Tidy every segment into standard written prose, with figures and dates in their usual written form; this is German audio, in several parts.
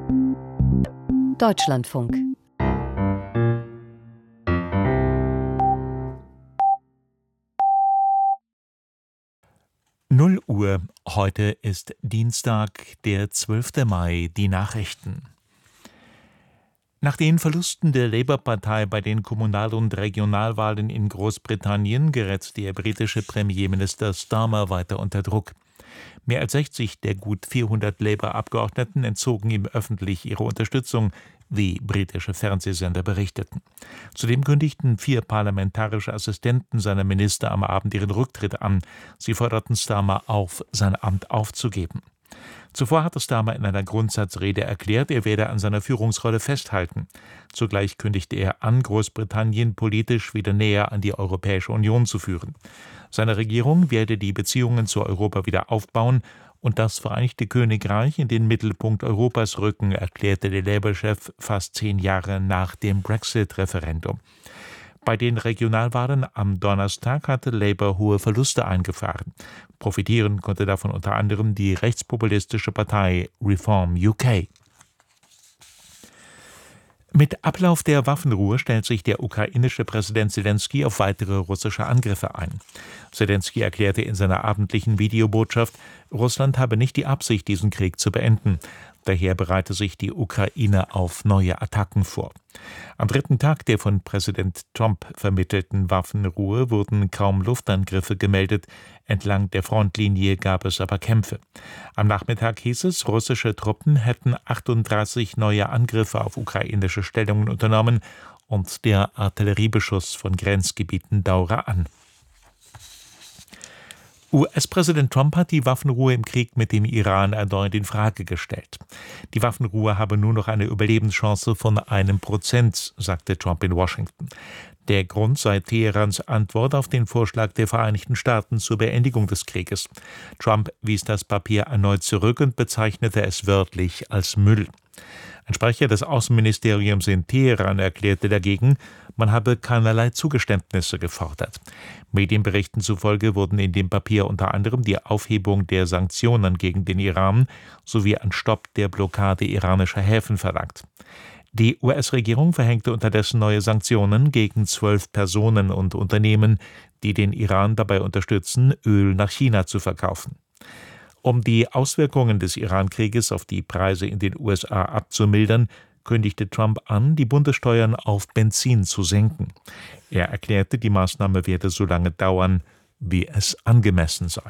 Deutschlandfunk. Null Uhr. Heute ist Dienstag, der 12. Mai. Die Nachrichten. Nach den Verlusten der Labour-Partei bei den Kommunal- und Regionalwahlen in Großbritannien gerät der britische Premierminister Starmer weiter unter Druck. Mehr als 60 der gut 400 Labour-Abgeordneten entzogen ihm öffentlich ihre Unterstützung, wie britische Fernsehsender berichteten. Zudem kündigten 4 parlamentarische Assistenten seiner Minister am Abend ihren Rücktritt an. Sie forderten Starmer auf, sein Amt aufzugeben. Zuvor hatte Starmer in einer Grundsatzrede erklärt, er werde an seiner Führungsrolle festhalten. Zugleich kündigte er an, Großbritannien politisch wieder näher an die Europäische Union zu führen. Seine Regierung werde die Beziehungen zu Europa wieder aufbauen und das Vereinigte Königreich in den Mittelpunkt Europas rücken, erklärte der Labour-Chef fast 10 Jahre nach dem Brexit-Referendum. Bei den Regionalwahlen am Donnerstag hatte Labour hohe Verluste eingefahren. Profitieren konnte davon unter anderem die rechtspopulistische Partei Reform UK. Mit Ablauf der Waffenruhe stellt sich der ukrainische Präsident Selenskyj auf weitere russische Angriffe ein. Selenskyj erklärte in seiner abendlichen Videobotschaft, Russland habe nicht die Absicht, diesen Krieg zu beenden. Daher bereite sich die Ukraine auf neue Attacken vor. Am 3. Tag der von Präsident Trump vermittelten Waffenruhe wurden kaum Luftangriffe gemeldet. Entlang der Frontlinie gab es aber Kämpfe. Am Nachmittag hieß es, russische Truppen hätten 38 neue Angriffe auf ukrainische Stellungen unternommen und der Artilleriebeschuss von Grenzgebieten dauere an. US-Präsident Trump hat die Waffenruhe im Krieg mit dem Iran erneut in Frage gestellt. Die Waffenruhe habe nur noch eine Überlebenschance von 1%, sagte Trump in Washington. Der Grund sei Teherans Antwort auf den Vorschlag der Vereinigten Staaten zur Beendigung des Krieges. Trump wies das Papier erneut zurück und bezeichnete es wörtlich als Müll. Ein Sprecher des Außenministeriums in Teheran erklärte dagegen, man habe keinerlei Zugeständnisse gefordert. Medienberichten zufolge wurden in dem Papier unter anderem die Aufhebung der Sanktionen gegen den Iran sowie ein Stopp der Blockade iranischer Häfen verlangt. Die US-Regierung verhängte unterdessen neue Sanktionen gegen 12 Personen und Unternehmen, die den Iran dabei unterstützen, Öl nach China zu verkaufen. Um die Auswirkungen des Iran-Krieges auf die Preise in den USA abzumildern, kündigte Trump an, die Bundessteuern auf Benzin zu senken. Er erklärte, die Maßnahme werde so lange dauern, wie es angemessen sei.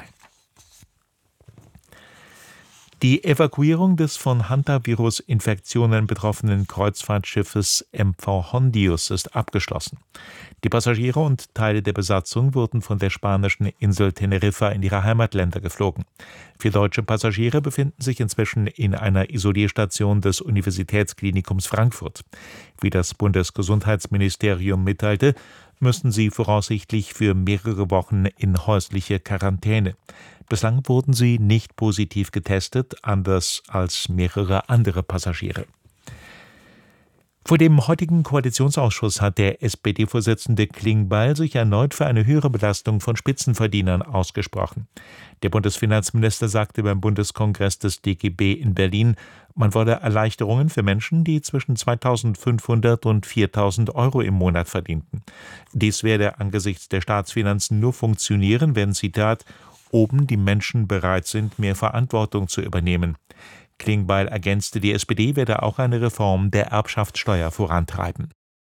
Die Evakuierung des von Hantavirus-Infektionen betroffenen Kreuzfahrtschiffes MV Hondius ist abgeschlossen. Die Passagiere und Teile der Besatzung wurden von der spanischen Insel Teneriffa in ihre Heimatländer geflogen. 4 deutsche Passagiere befinden sich inzwischen in einer Isolierstation des Universitätsklinikums Frankfurt. Wie das Bundesgesundheitsministerium mitteilte, müssen sie voraussichtlich für mehrere Wochen in häusliche Quarantäne. Bislang wurden sie nicht positiv getestet, anders als mehrere andere Passagiere. Vor dem heutigen Koalitionsausschuss hat der SPD-Vorsitzende Klingbeil sich erneut für eine höhere Belastung von Spitzenverdienern ausgesprochen. Der Bundesfinanzminister sagte beim Bundeskongress des DGB in Berlin, man wolle Erleichterungen für Menschen, die zwischen 2.500 und 4.000 Euro im Monat verdienten. Dies werde angesichts der Staatsfinanzen nur funktionieren, wenn, Zitat, oben die Menschen bereit sind, mehr Verantwortung zu übernehmen. Klingbeil ergänzte, die SPD werde auch eine Reform der Erbschaftssteuer vorantreiben.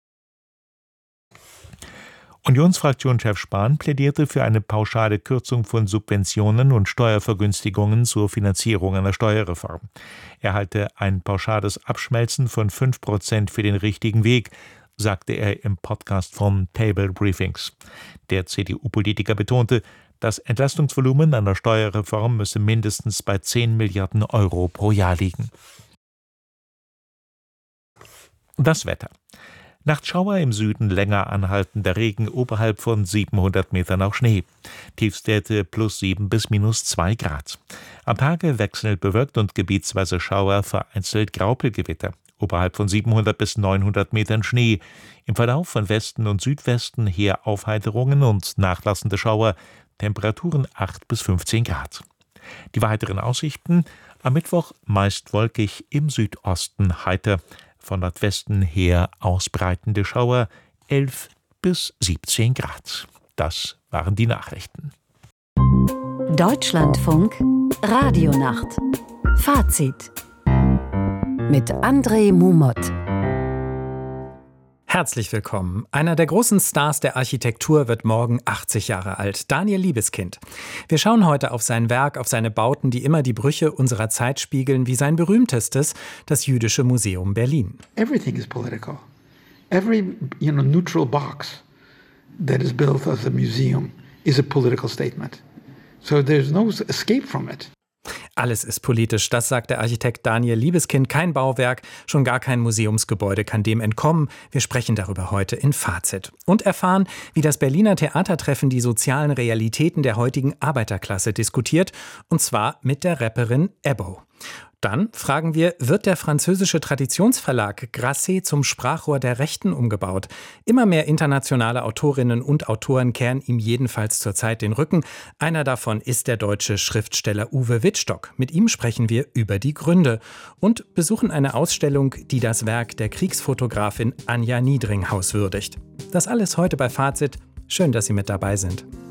Unionsfraktionschef Spahn plädierte für eine pauschale Kürzung von Subventionen und Steuervergünstigungen zur Finanzierung einer Steuerreform. Er halte ein pauschales Abschmelzen von 5% für den richtigen Weg, sagte er im Podcast von Table Briefings. Der CDU-Politiker betonte, das Entlastungsvolumen einer Steuerreform müsse mindestens bei 10 Milliarden Euro pro Jahr liegen. Das Wetter. Nachtschauer im Süden, länger anhaltender Regen, oberhalb von 700 Metern auch Schnee. Tiefstwerte +7 bis -2 Grad. Am Tage wechselnd bewölkt und gebietsweise Schauer, vereinzelt Graupelgewitter. Oberhalb von 700 bis 900 Metern Schnee. Im Verlauf von Westen und Südwesten her Aufheiterungen und nachlassende Schauer. Temperaturen 8 bis 15 Grad. Die weiteren Aussichten: Am Mittwoch meist wolkig, im Südosten heiter, von Nordwesten her ausbreitende Schauer, 11 bis 17 Grad. Das waren die Nachrichten. Deutschlandfunk Radionacht. Fazit mit André Mumot. Herzlich willkommen. Einer der großen Stars der Architektur wird morgen 80 Jahre alt, Daniel Libeskind. Wir schauen heute auf sein Werk, auf seine Bauten, die immer die Brüche unserer Zeit spiegeln, wie sein berühmtestes, das Jüdische Museum Berlin. Everything is political. Every, neutral box that is built as a museum is a political statement. So there's no escape from it. Alles ist politisch, das sagt der Architekt Daniel Libeskind. Kein Bauwerk, schon gar kein Museumsgebäude kann dem entkommen. Wir sprechen darüber heute in Fazit. Und erfahren, wie das Berliner Theatertreffen die sozialen Realitäten der heutigen Arbeiterklasse diskutiert. Und zwar mit der Rapperin Ebbo. Dann fragen wir, wird der französische Traditionsverlag Grasset zum Sprachrohr der Rechten umgebaut? Immer mehr internationale Autorinnen und Autoren kehren ihm jedenfalls zurzeit den Rücken. Einer davon ist der deutsche Schriftsteller Uwe Wittstock. Mit ihm sprechen wir über die Gründe und besuchen eine Ausstellung, die das Werk der Kriegsfotografin Anja Niedringhaus würdigt. Das alles heute bei Fazit. Schön, dass Sie mit dabei sind.